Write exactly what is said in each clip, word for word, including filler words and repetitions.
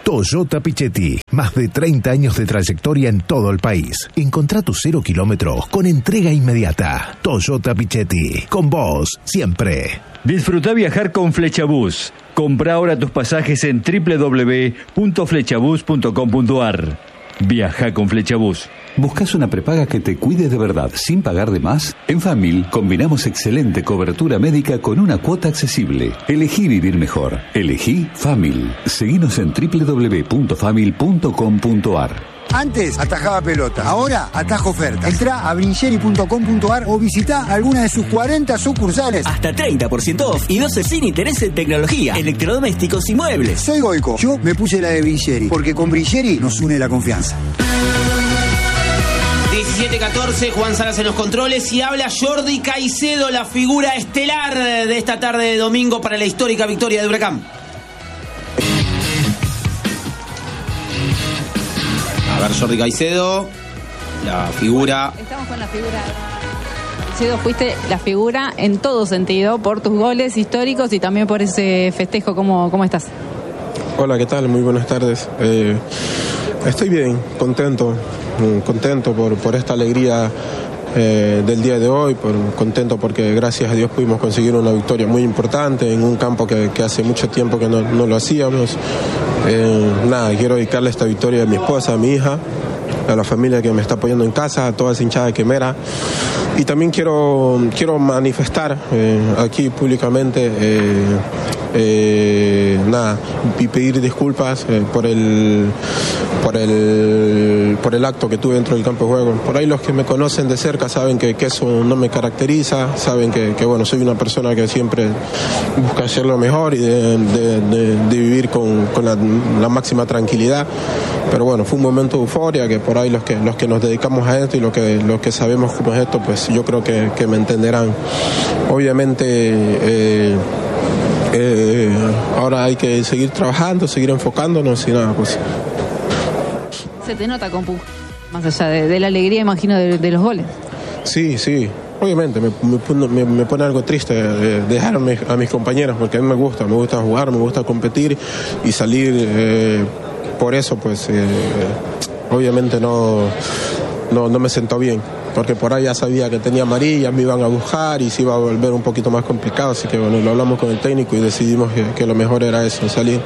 Toyota Pichetti, más de treinta años de trayectoria en todo el país. Encontrá tu cero kilómetros con entrega inmediata. Toyota Pichetti, con vos siempre. Disfruta viajar con Flechabús. Compra ahora tus pasajes en doble u doble u doble u punto flechabús punto com punto a r. Viaja con Flechabús. ¿Buscas una prepaga que te cuide de verdad sin pagar de más? En Famil combinamos excelente cobertura médica con una cuota accesible. Elegí vivir mejor. Elegí Famil. Seguinos en doble u doble u doble u punto famil punto com punto a r. Antes atajaba pelota, ahora atajo ofertas. Entrá a brincheri punto com punto a r o visitá alguna de sus cuarenta sucursales. Hasta treinta por ciento off y doce sin interés en tecnología, electrodomésticos y muebles. Soy Goico. Yo me puse la de Brincheri, porque con Brincheri nos une la confianza. diecisiete catorce, Juan Salas en los controles y habla Jordi Caicedo, la figura estelar de esta tarde de domingo para la histórica victoria de Huracán. A ver, Jordi Caicedo, la figura. Estamos con la figura. Caicedo, fuiste la figura en todo sentido, por tus goles históricos y también por ese festejo. ¿Cómo, cómo estás? Hola, ¿qué tal? Muy buenas tardes. Eh, estoy bien, contento, contento por, por esta alegría eh, del día de hoy, por, contento porque gracias a Dios pudimos conseguir una victoria muy importante en un campo que, que hace mucho tiempo que no, no lo hacíamos. Eh, nada, quiero dedicarle esta victoria a mi esposa, a mi hija, a la familia que me está apoyando en casa, a toda esa hinchada de Quemera. Y también quiero, quiero manifestar eh, aquí públicamente eh, eh, nada, y pedir disculpas eh, por el por el por el acto que tuve dentro del campo de juego. Por ahí los que me conocen de cerca saben que, que eso no me caracteriza, saben que, que bueno, soy una persona que siempre busca hacer lo mejor y de, de, de, de vivir con, con la, la máxima tranquilidad. Pero bueno, fue un momento de euforia que por ahí los que los que nos dedicamos a esto y los que los que sabemos cómo es esto, pues yo creo que, que me entenderán. Obviamente eh, eh, ahora hay que seguir trabajando, seguir enfocándonos y nada, pues. Se te nota, compu, más allá de, de la alegría, imagino, de, de los goles. Sí, sí. Obviamente me, me, me, me pone algo triste eh, dejar a mis, a mis compañeros, porque a mí me gusta, me gusta jugar, me gusta competir y salir. Eh, por eso, pues, eh, obviamente no, no, no me sentó bien, porque por ahí ya sabía que tenía amarilla, me iban a buscar y se iba a volver un poquito más complicado, así que bueno, lo hablamos con el técnico y decidimos que, que lo mejor era eso, salir.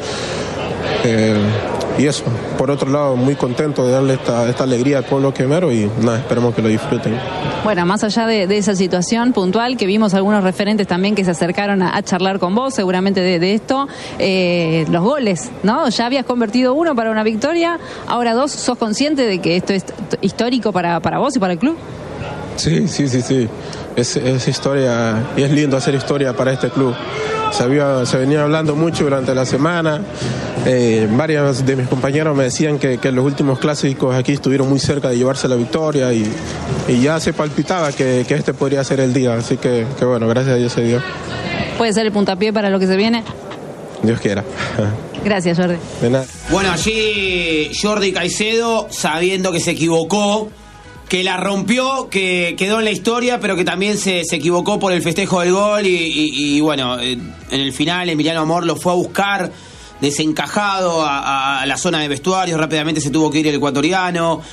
Eh, y eso, por otro lado, muy contento de darle esta, esta alegría al pueblo quemero y nada, esperemos que lo disfruten. Bueno, más allá de, de esa situación puntual, que vimos algunos referentes también que se acercaron a, a charlar con vos, seguramente de, de esto, eh, los goles, ¿no? Ya habías convertido uno para una victoria, ahora dos. ¿Sos consciente de que esto es histórico para, para vos y para el club? Sí, sí, sí, sí. Es, es historia, y es lindo hacer historia para este club. Se, había, se venía hablando mucho durante la semana. Eh, varios de mis compañeros me decían que, que los últimos clásicos aquí estuvieron muy cerca de llevarse la victoria y, y ya se palpitaba que, que este podría ser el día. Así que, que bueno, gracias a Dios se dio. ¿Puede ser el puntapié para lo que se viene? Dios quiera. Gracias, Jordi. De nada. Bueno, allí Jordi Caicedo, sabiendo que se equivocó, que la rompió, que quedó en la historia, pero que también se, se equivocó por el festejo del gol y, y, y bueno, en el final Emiliano Amor lo fue a buscar desencajado a, a la zona de vestuarios, rápidamente se tuvo que ir el ecuatoriano,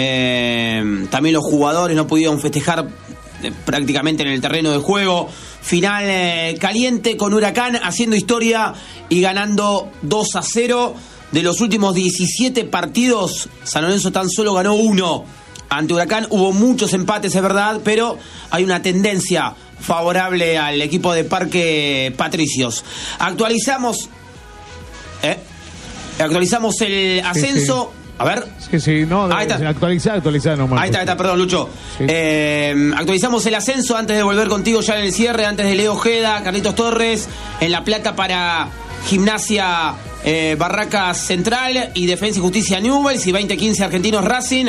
eh, también los jugadores no pudieron festejar eh, prácticamente en el terreno de juego. Final eh, caliente con Huracán haciendo historia y ganando dos a cero. De los últimos diecisiete partidos, San Lorenzo tan solo ganó uno. Ante Huracán hubo muchos empates, es verdad, pero hay una tendencia favorable al equipo de Parque Patricios. Actualizamos, ¿eh? Actualizamos el ascenso. Sí, sí. A ver. Sí, sí, no, ahí está. Actualizar, actualizar nomás. Ahí está, ahí está, perdón, Lucho. Sí. Eh, actualizamos el ascenso antes de volver contigo ya en el cierre, antes de Leo Ojeda, Carlitos Torres, en La Plata para Gimnasia eh, Barracas Central y Defensa y Justicia Newell's y veinte quince Argentinos Racing.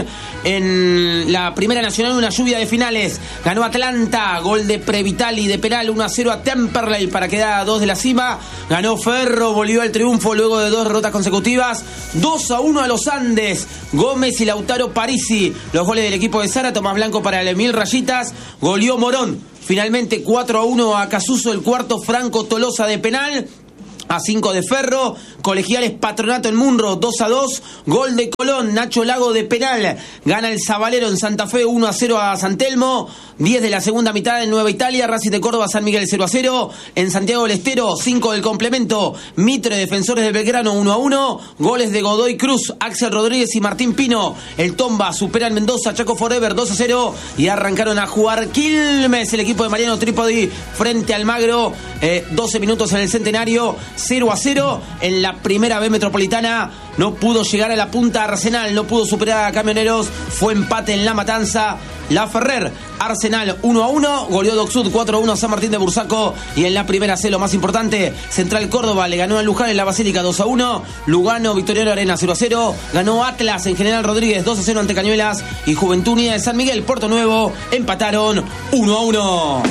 En la Primera Nacional una lluvia de finales, ganó Atlanta, gol de Previtali de penal, uno a cero a Temperley para quedar a dos de la cima. Ganó Ferro, volvió al triunfo luego de dos derrotas consecutivas, dos a uno a los Andes, Gómez y Lautaro Parisi, los goles del equipo de Sara. Tomás Blanco para el Mil Rayitas, goleó Morón finalmente cuatro a uno a Casuso, el cuarto Franco Tolosa de penal. a cinco de Ferro. Colegiales Patronato en Munro, dos a dos. Gol de Colón, Nacho Lago de penal. Gana el Zabalero en Santa Fe, uno a cero a San Telmo. diez de la segunda mitad en Nueva Italia. Racing de Córdoba, San Miguel cero a cero. En Santiago del Estero, cinco del complemento. Mitre, Defensores del Belgrano, uno a uno. Goles de Godoy Cruz, Axel Rodríguez y Martín Pino. El Tomba supera en Mendoza, Chaco Forever, dos a cero. Y arrancaron a jugar Quilmes, el equipo de Mariano Trípodi frente al Magro. Eh, doce minutos en el Centenario, cero a cero. En la primera B Metropolitana no pudo llegar a la punta Arsenal, no pudo superar a Camioneros. Fue empate en La Matanza. La Ferrer, Arsenal uno a uno, goleó Docsud cuatro a uno a San Martín de Bursaco. Y en la primera C, lo más importante, Central Córdoba le ganó a Luján en la Basílica dos a uno. Lugano, Victoriano Arena cero a cero. Ganó Atlas en General Rodríguez dos a cero ante Cañuelas. Y Juventud Unida de San Miguel, Puerto Nuevo, empataron uno a uno.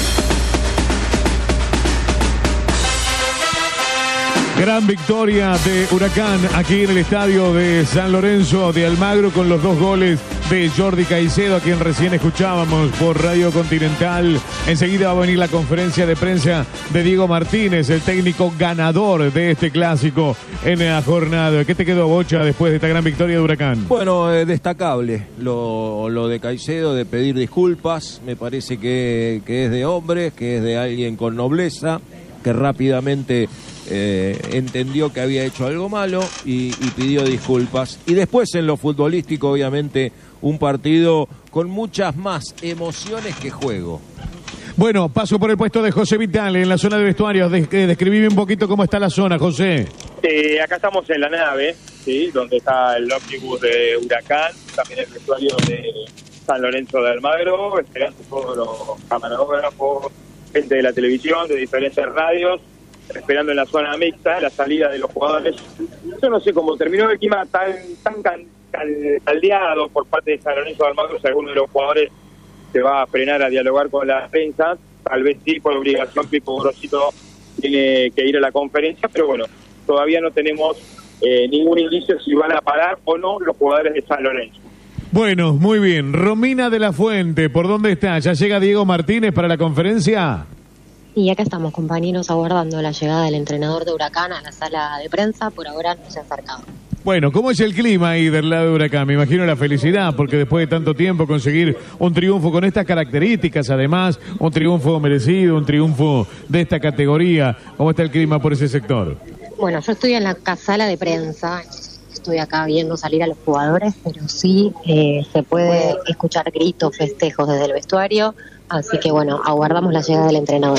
Gran victoria de Huracán aquí en el estadio de San Lorenzo de Almagro con los dos goles de Jordi Caicedo, a quien recién escuchábamos por Radio Continental. Enseguida va a venir la conferencia de prensa de Diego Martínez, el técnico ganador de este clásico en la jornada. ¿Qué te quedó, Bocha, después de esta gran victoria de Huracán? Bueno, eh, destacable lo, lo de Caicedo, de pedir disculpas. Me parece que, que es de hombre, que es de alguien con nobleza, que rápidamente eh, entendió que había hecho algo malo y, y pidió disculpas. Y después en lo futbolístico, obviamente, un partido con muchas más emociones que juego. Bueno, paso por el puesto de José Vitale en la zona de vestuarios. Des- describime un poquito cómo está la zona, José. Eh, acá estamos en la nave, ¿sí? Donde está el ómnibus de Huracán, también el vestuario de San Lorenzo de Almagro, esperando todos los camarógrafos, gente de la televisión, de diferentes radios, esperando en la zona mixta la salida de los jugadores. Yo no sé cómo terminó el clima tan tan can, can, caldeado por parte de San Lorenzo de Almagro, si alguno de los jugadores se va a frenar a dialogar con la prensa. Tal vez sí, por obligación, Pipo Grosito tiene que ir a la conferencia, pero bueno, todavía no tenemos eh, ningún indicio si van a parar o no los jugadores de San Lorenzo. Bueno, muy bien. Romina de la Fuente, ¿por dónde está? ¿Ya llega Diego Martínez para la conferencia? Y acá estamos, compañeros, aguardando la llegada del entrenador de Huracán a la sala de prensa. Por ahora no se ha acercado. Bueno, ¿cómo es el clima ahí del lado de Huracán? Me imagino la felicidad, porque después de tanto tiempo conseguir un triunfo con estas características, además, un triunfo merecido, un triunfo de esta categoría. ¿Cómo está el clima por ese sector? Bueno, yo estoy en la sala de prensa, estoy acá viendo salir a los jugadores, pero sí eh, se puede escuchar gritos, festejos desde el vestuario, así que bueno, aguardamos la llegada del entrenador.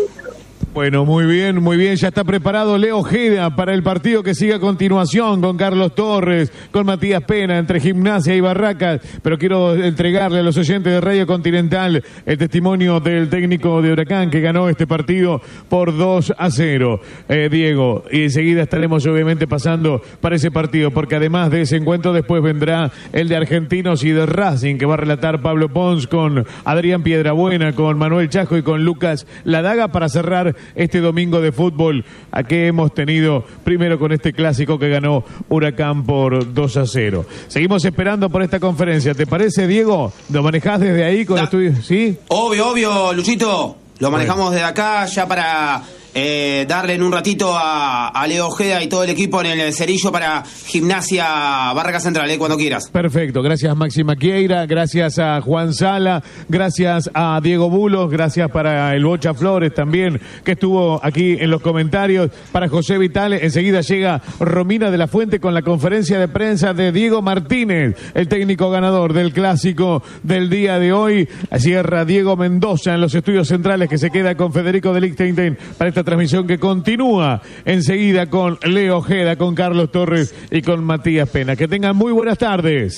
Bueno, muy bien, muy bien. Ya está preparado Leo Ojeda para el partido que sigue a continuación con Carlos Torres, con Matías Pena, entre Gimnasia y Barracas. Pero quiero entregarle a los oyentes de Radio Continental el testimonio del técnico de Huracán que ganó este partido por dos a cero. Eh, Diego, y enseguida estaremos obviamente pasando para ese partido, porque además de ese encuentro después vendrá el de Argentinos y de Racing, que va a relatar Pablo Pons con Adrián Piedrabuena, con Manuel Chajo y con Lucas Ladaga para cerrar este domingo de fútbol a que hemos tenido primero con este clásico que ganó Huracán por dos a cero. Seguimos esperando por esta conferencia. ¿Te parece, Diego? ¿Lo manejás desde ahí con estudios? ¿Sí? Obvio, obvio, Luchito. Lo manejamos desde acá ya para eh, darle en un ratito a, a Leo Ojeda y todo el equipo en el cerillo para Gimnasia Barracas Central, eh, cuando quieras. Perfecto, gracias Maxi Maquieira, gracias a Juan Sala, gracias a Diego Bulos, gracias para el Bocha Flores también, que estuvo aquí en los comentarios, para José Vitale. Enseguida llega Romina de la Fuente con la conferencia de prensa de Diego Martínez, el técnico ganador del clásico del día de hoy. Cierra Diego Mendoza en los estudios centrales, que se queda con Federico de Lichtenstein para esta transmisión que continúa enseguida con Leo Ojeda, con Carlos Torres y con Matías Pena. Que tengan muy buenas tardes.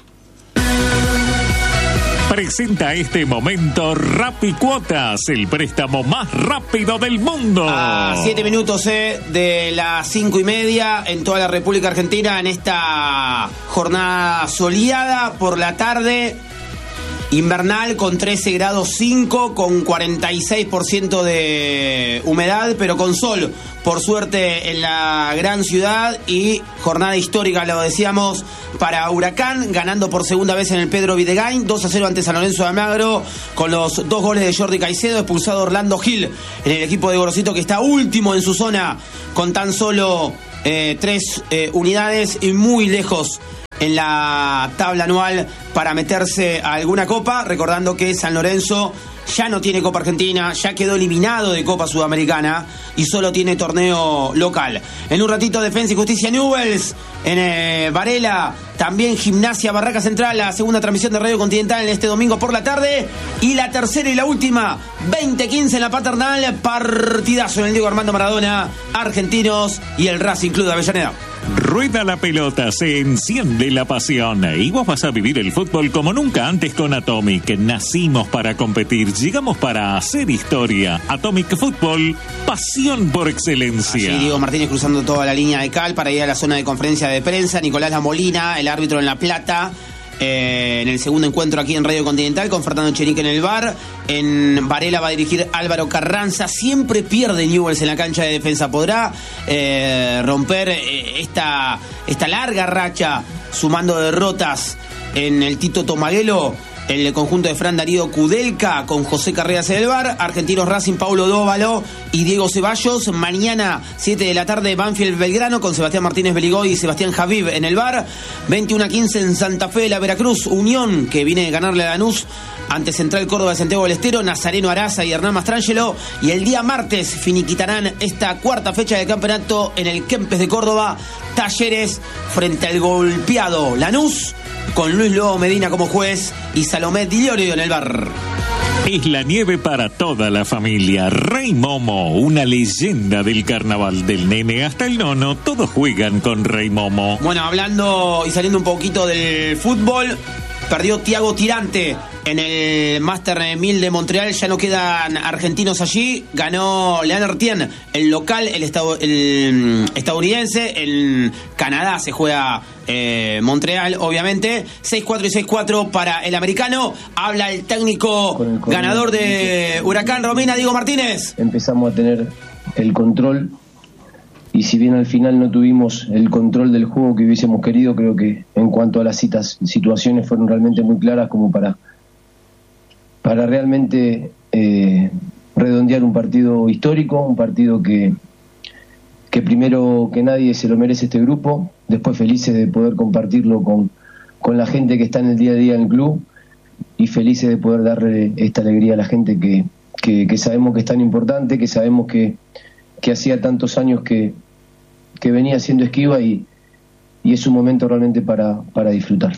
Presenta este momento Rappi Cuotas, el préstamo más rápido del mundo. A siete minutos eh, de las cinco y media en toda la República Argentina, en esta jornada soleada por la tarde. invernal con trece grados cinco, con cuarenta y seis por ciento de humedad, pero con sol, por suerte, en la gran ciudad. Y jornada histórica, lo decíamos, para Huracán, ganando por segunda vez en el Pedro Videgain, dos a cero ante San Lorenzo de Almagro, con los dos goles de Jordi Caicedo, expulsado Orlando Gil en el equipo de Gorosito, que está último en su zona, con tan solo eh, tres eh, unidades y muy lejos en la tabla anual para meterse a alguna copa, recordando que San Lorenzo ya no tiene Copa Argentina, ya quedó eliminado de Copa Sudamericana y solo tiene torneo local. En un ratito, Defensa y Justicia Newell's en eh, Varela, también Gimnasia Barraca Central, la segunda transmisión de Radio Continental en este domingo por la tarde, y la tercera y la última, veinte quince en la Paternal, partidazo en el Diego Armando Maradona, Argentinos y el Racing Club de Avellaneda. Rueda la pelota, se enciende la pasión y vos vas a vivir el fútbol como nunca antes con Atomic. Nacimos para competir, llegamos para hacer historia. Atomic Fútbol, pasión por excelencia. Allí Diego Martínez cruzando toda la línea de cal para ir a la zona de conferencia de prensa. Nicolás La Molina, el árbitro en La Plata, eh, en el segundo encuentro aquí en Radio Continental, con Fernando Chenique en el bar. En Varela va a dirigir Álvaro Carranza. Siempre pierde Newell's en la cancha de Defensa. ¿Podrá eh, romper eh, esta, esta larga racha sumando derrotas en el Tito Tomaguelo? El conjunto de Fran Darío Kudelka con José Carreras en el bar. Argentinos Racing, Paulo Dóvalo y Diego Ceballos. Mañana, siete de la tarde, Banfield Belgrano con Sebastián Martínez Beligoy y Sebastián Javib en el bar. veintiuno a quince en Santa Fe de la Veracruz. Unión, que viene de ganarle a Lanús ante Central Córdoba de Santiago del Estero. Nazareno Araza y Hernán Mastrangelo. Y el día martes finiquitarán esta cuarta fecha del campeonato en el Kempes de Córdoba. Talleres frente al golpeado Lanús, con Luis Lobo Medina como juez y Salomé Di Llorio en el bar. Es la nieve para toda la familia. Rey Momo, una leyenda del carnaval. Del nene hasta el nono, todos juegan con Rey Momo. Bueno, hablando y saliendo un poquito del fútbol, perdió Thiago Tirante en el Master mil de Montreal. Ya no quedan argentinos allí. Ganó Leonard Tien, el local, el, estado, el estadounidense. En Canadá se juega eh, Montreal, obviamente. seis cuatro y seis cuatro para el americano. Habla el técnico el ganador de Huracán, Romina, Diego Martínez. Empezamos a tener el control, y si bien al final no tuvimos el control del juego que hubiésemos querido, creo que en cuanto a las citas, situaciones fueron realmente muy claras como para para realmente eh, redondear un partido histórico, un partido que, que primero que nadie se lo merece este grupo, después felices de poder compartirlo con, con la gente que está en el día a día en el club, y felices de poder darle esta alegría a la gente que, que, que sabemos que es tan importante, que sabemos que, que hacía tantos años que, que venía siendo esquiva, y, y es un momento realmente para, para disfrutar.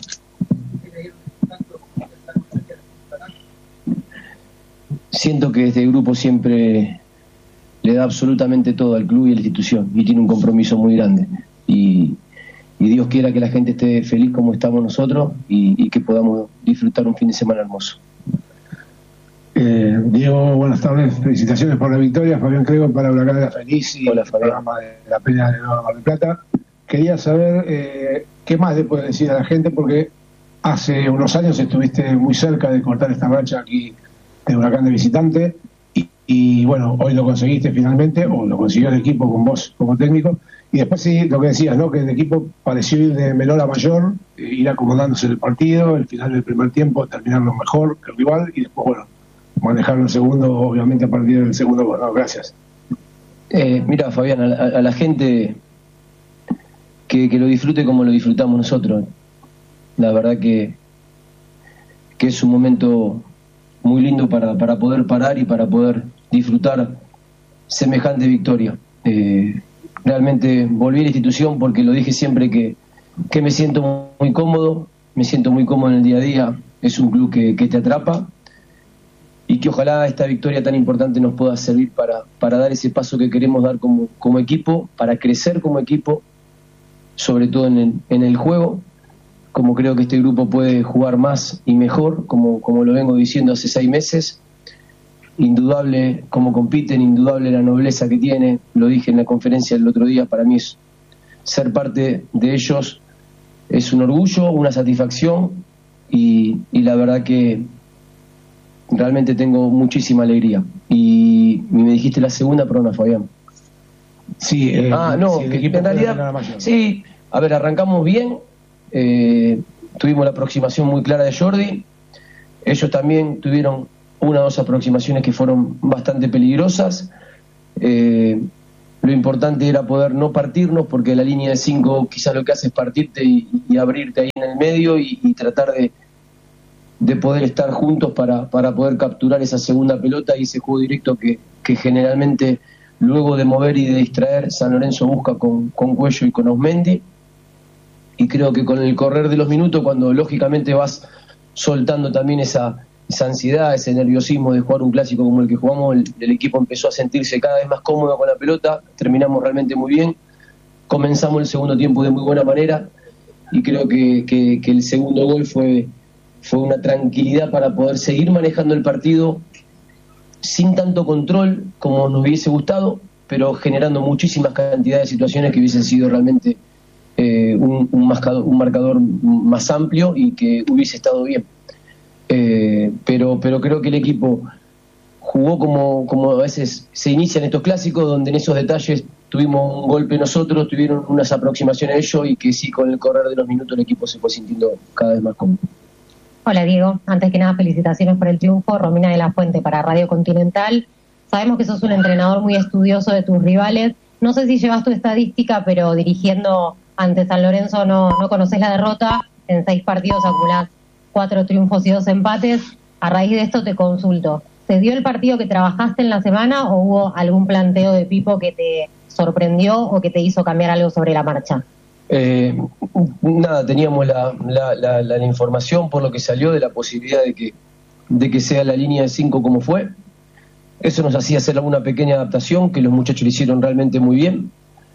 Siento que este grupo siempre le da absolutamente todo al club y a la institución, y tiene un compromiso muy grande, y, y Dios quiera que la gente esté feliz como estamos nosotros, y, y que podamos disfrutar un fin de semana hermoso. Eh, Diego, buenas tardes, felicitaciones por la victoria. Fabián Crego para Huracán de la Feliz y Hola, el programa de la Peña de Nueva Mar del Plata. Quería saber eh, qué más le puedes decir a la gente, porque hace unos años estuviste muy cerca de cortar esta racha aquí de Huracán de visitante, y, y bueno, hoy lo conseguiste finalmente, o lo consiguió el equipo con vos como técnico, y después sí, lo que decías, ¿no? Que el equipo pareció ir de menor a mayor, eh, ir acomodándose el partido, el final del primer tiempo terminarlo mejor que el rival, y después, bueno, manejarlo el segundo, obviamente a partir del segundo gol. No, gracias. Eh, mira, Fabián, a la, a la gente que, que lo disfrute como lo disfrutamos nosotros. La verdad que, que es un momento muy lindo para, para poder parar y para poder disfrutar semejante victoria. Eh, realmente volví a la institución porque lo dije siempre que, que me siento muy cómodo, me siento muy cómodo en el día a día. Es un club que, que te atrapa, y que ojalá esta victoria tan importante nos pueda servir para, para dar ese paso que queremos dar como, como equipo, para crecer como equipo, sobre todo en el, en el juego, como creo que este grupo puede jugar más y mejor, como, como lo vengo diciendo hace seis meses. Indudable cómo compiten, indudable la nobleza que tiene, lo dije en la conferencia el otro día, para mí es ser parte de ellos es un orgullo, una satisfacción, y, y la verdad que realmente tengo muchísima alegría. Y, y me dijiste la segunda, perdona, Fabián. Sí, eh, ah, no, sí, que en realidad, sí, a ver, arrancamos bien, eh, tuvimos la aproximación muy clara de Jordi, ellos también tuvieron una o dos aproximaciones que fueron bastante peligrosas, eh, lo importante era poder no partirnos, porque la línea de cinco quizás lo que hace es partirte y, y abrirte ahí en el medio y, y tratar de, de poder estar juntos para, para poder capturar esa segunda pelota y ese juego directo que, que generalmente luego de mover y de distraer San Lorenzo busca con, con Cuello y con Ausmendi. Y creo que con el correr de los minutos, cuando lógicamente vas soltando también esa, esa ansiedad, ese nerviosismo de jugar un clásico como el que jugamos, el, el equipo empezó a sentirse cada vez más cómodo con la pelota, terminamos realmente muy bien, comenzamos el segundo tiempo de muy buena manera y creo que, que, que el segundo gol fue, fue una tranquilidad para poder seguir manejando el partido sin tanto control como nos hubiese gustado, pero generando muchísimas cantidades de situaciones que hubiesen sido realmente eh, un, un, marcador, un marcador más amplio y que hubiese estado bien. Eh, pero, pero creo que el equipo jugó como, como a veces se inician estos clásicos, donde en esos detalles tuvimos un golpe nosotros, tuvieron unas aproximaciones ellos y que sí, con el correr de los minutos el equipo se fue sintiendo cada vez más cómodo. Hola Diego, antes que nada felicitaciones por el triunfo. Romina de la Fuente para Radio Continental. Sabemos que sos un entrenador muy estudioso de tus rivales. No sé si llevas tu estadística, pero dirigiendo ante San Lorenzo no, no conocés la derrota. En seis partidos acumulás cuatro triunfos y dos empates. A raíz de esto te consulto. ¿Se dio el partido que trabajaste en la semana o hubo algún planteo de Pipo que te sorprendió o que te hizo cambiar algo sobre la marcha? Eh, nada, teníamos la, la, la, la información por lo que salió de la posibilidad de que, de que sea la línea de cinco como fue. Eso nos hacía hacer alguna pequeña adaptación que los muchachos lo hicieron realmente muy bien.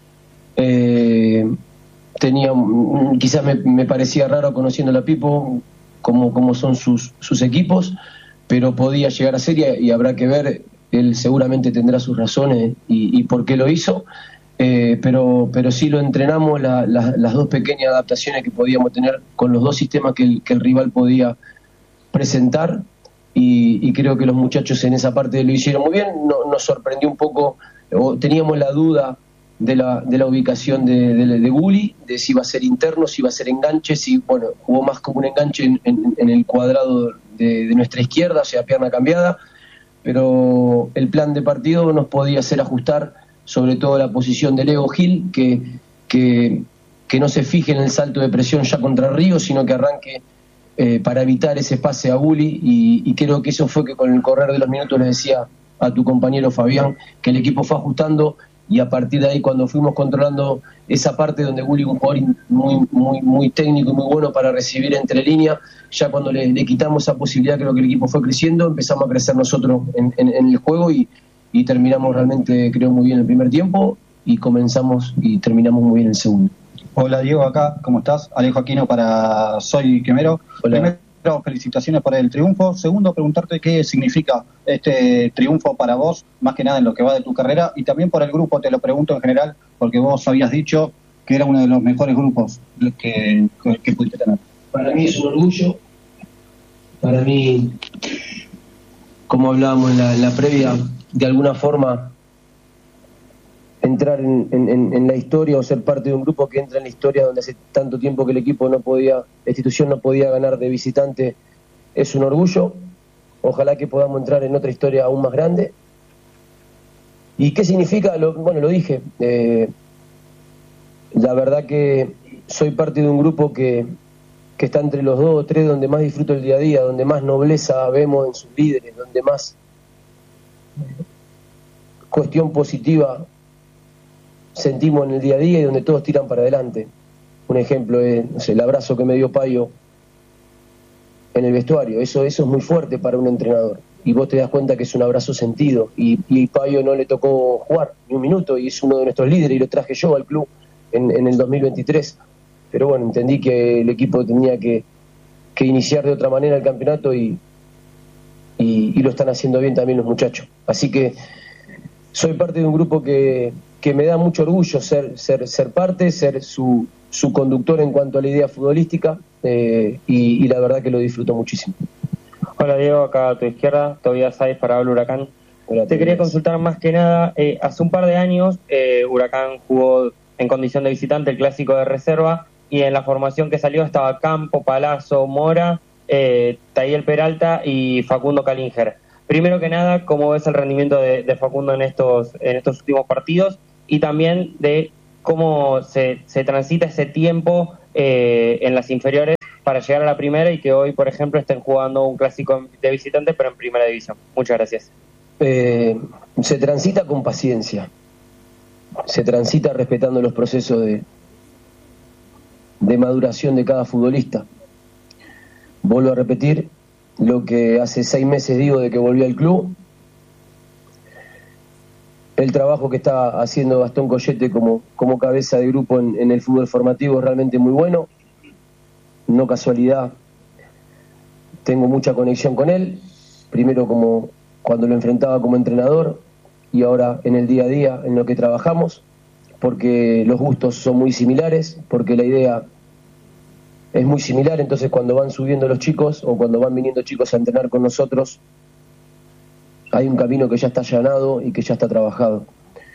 Eh, tenía, quizás me, me parecía raro conociendo a la Pipo como, como son sus, sus equipos, pero podía llegar a ser y, y habrá que ver, él seguramente tendrá sus razones y, y por qué lo hizo. Eh, pero pero sí lo entrenamos, la, la, las dos pequeñas adaptaciones que podíamos tener con los dos sistemas que el, que el rival podía presentar y, y creo que los muchachos en esa parte lo hicieron muy bien. No, nos sorprendió un poco, o teníamos la duda de la, de la ubicación de, de, de Gulli, de si iba a ser interno, si iba a ser enganche, si bueno, jugó más como un enganche en, en, en el cuadrado de, de nuestra izquierda, o sea, pierna cambiada, pero el plan de partido nos podía hacer ajustar sobre todo la posición de Leo Gil, que, que, que no se fije en el salto de presión ya contra Ríos, sino que arranque eh, para evitar ese pase a Gulli, y, y creo que eso fue que con el correr de los minutos le decía a tu compañero Fabián, que el equipo fue ajustando, y a partir de ahí cuando fuimos controlando esa parte donde Gulli es un jugador muy, muy, muy técnico y muy bueno para recibir entre líneas, ya cuando le, le quitamos esa posibilidad creo que el equipo fue creciendo, empezamos a crecer nosotros en, en, en el juego y y terminamos realmente, creo, muy bien el primer tiempo y comenzamos y terminamos muy bien el segundo. Hola Diego, acá, ¿cómo estás? Alejo Aquino para Soy Quemero. Hola. Primero, felicitaciones por el triunfo. Segundo, preguntarte qué significa este triunfo para vos, más que nada en lo que va de tu carrera, y también por el grupo, te lo pregunto en general, porque vos habías dicho que era uno de los mejores grupos que, que, que pudiste tener. Para mí es un orgullo, para mí, como hablábamos en la, en la previa, de alguna forma entrar en, en, en la historia o ser parte de un grupo que entra en la historia donde hace tanto tiempo que el equipo no podía, la institución no podía ganar de visitante, es un orgullo. Ojalá que podamos entrar en otra historia aún más grande. ¿Y qué significa? Lo, bueno, lo dije, eh, la verdad que soy parte de un grupo que, que está entre los dos o tres donde más disfruto el día a día, donde más nobleza vemos en sus líderes, donde más cuestión positiva sentimos en el día a día y donde todos tiran para adelante. Un ejemplo es, no sé, el abrazo que me dio Payo en el vestuario. Eso, eso es muy fuerte para un entrenador y vos te das cuenta que es un abrazo sentido y, y Payo no le tocó jugar ni un minuto y es uno de nuestros líderes y lo traje yo al club en, en el dos mil veintitrés, pero bueno, entendí que el equipo tenía que, que iniciar de otra manera el campeonato y Y, y lo están haciendo bien también los muchachos. Así que soy parte de un grupo que, que me da mucho orgullo ser, ser, ser parte, ser su, su conductor en cuanto a la idea futbolística eh, y, y la verdad que lo disfruto muchísimo. Hola Diego, acá a tu izquierda, Tobias Sáez para hablar Huracán. Hola, Te quería consultar más que nada, eh, hace un par de años eh, Huracán jugó en condición de visitante el clásico de reserva y en la formación que salió estaba Campo, Palazzo, Mora, eh, Tayel Peralta y Facundo Calinger. Primero que nada, ¿cómo ves el rendimiento de, de Facundo en estos, en estos últimos partidos? Y también de cómo se, se transita ese tiempo eh, en las inferiores para llegar a la primera y que hoy, por ejemplo, estén jugando un clásico de visitante, pero en primera división. Muchas gracias. Eh, se transita con paciencia, se transita respetando los procesos de, de maduración de cada futbolista. Vuelvo a repetir lo que hace seis meses digo de que volví al club. El trabajo que está haciendo Gastón Collete como, como cabeza de grupo en, en el fútbol formativo es realmente muy bueno. No casualidad, tengo mucha conexión con él, primero como cuando lo enfrentaba como entrenador y ahora en el día a día en lo que trabajamos, porque los gustos son muy similares, porque la idea es muy similar, entonces cuando van subiendo los chicos o cuando van viniendo chicos a entrenar con nosotros, hay un camino que ya está allanado y que ya está trabajado.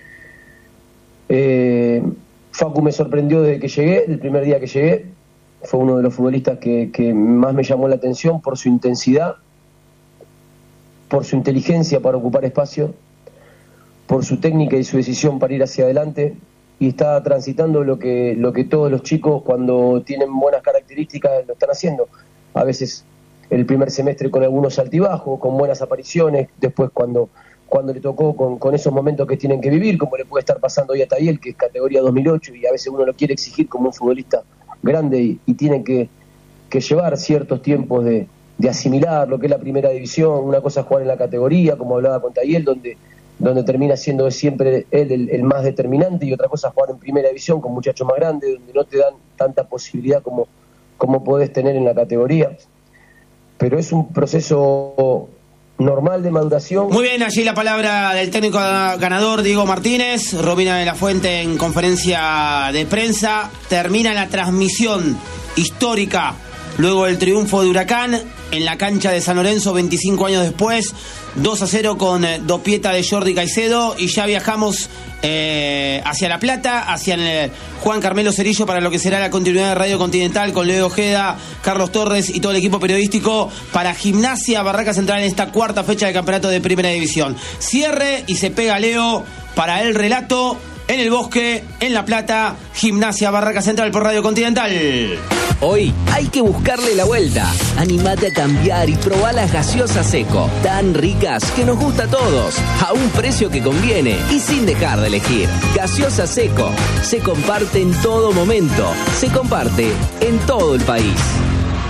Eh, Facu me sorprendió desde que llegué, el primer día que llegué. Fue uno de los futbolistas que, que más me llamó la atención por su intensidad, por su inteligencia para ocupar espacio, por su técnica y su decisión para ir hacia adelante, y está transitando lo que, lo que todos los chicos cuando tienen buenas características lo están haciendo. A veces el primer semestre con algunos altibajos, con buenas apariciones, después cuando, cuando le tocó con, con esos momentos que tienen que vivir, como le puede estar pasando hoy a Tayel, que es categoría dos mil ocho, y a veces uno lo quiere exigir como un futbolista grande y, y tiene que, que llevar ciertos tiempos de, de asimilar lo que es la primera división. Una cosa es jugar en la categoría, como hablaba con Tayel, donde, donde termina siendo siempre él el, el más determinante, y otra cosa es jugar en primera división con muchachos más grandes, donde no te dan tanta posibilidad como, como podés tener en la categoría. Pero es un proceso normal de maduración. Muy bien, allí la palabra del técnico ganador Diego Martínez. Romina de la Fuente en conferencia de prensa. Termina la transmisión histórica luego del triunfo de Huracán en la cancha de San Lorenzo veinticinco años después, dos a cero con eh, dopieta de Jordi Caicedo, y ya viajamos eh, hacia La Plata, hacia el Juan Carmelo Cerillo para lo que será la continuidad de Radio Continental con Leo Ojeda, Carlos Torres y todo el equipo periodístico para Gimnasia Barraca Central en esta cuarta fecha del campeonato de Primera División. Cierre y se pega Leo para el relato en el Bosque, en La Plata, Gimnasia Barraca Central por Radio Continental. Hoy hay que buscarle la vuelta. Animate a cambiar y probá las gaseosas Seco, tan ricas que nos gusta a todos, a un precio que conviene y sin dejar de elegir. Gaseosa Seco, se comparte en todo momento, se comparte en todo el país.